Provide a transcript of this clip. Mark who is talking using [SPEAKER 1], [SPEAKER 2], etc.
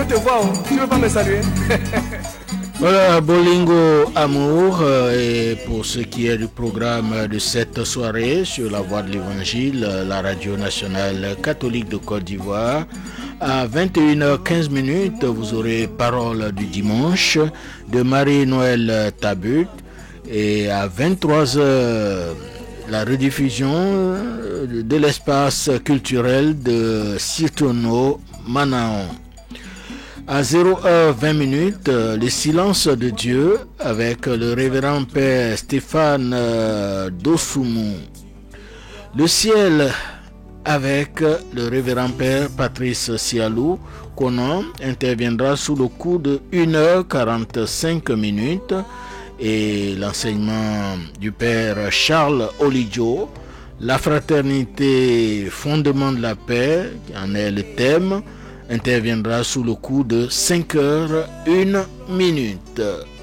[SPEAKER 1] te voir, hein. Tu veux pas me saluer?
[SPEAKER 2] Voilà, Bolingo Amour, et pour ce qui est du programme de cette soirée sur la voie de l'évangile, la radio nationale catholique de Côte d'Ivoire, à 21h15, vous aurez Parole du dimanche de Marie-Noël Tabut, et à 23h, la rediffusion de l'espace culturel de Citono Manaon. À 0h20, le silence de Dieu avec le révérend Père Stéphane Dosoumou. Le ciel avec le révérend Père Patrice Sialou Konan interviendra sous le coup de 1h45 et l'enseignement du Père Charles Olidjo, la fraternité fondement de la paix, qui en est le thème, interviendra sous le coup de 5h01.